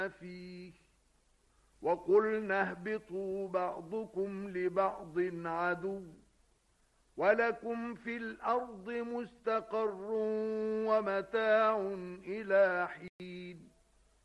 فيه وقلنا اهبطوا بعضكم لبعض عدو ولكم في الأرض مستقر ومتاع إلى حين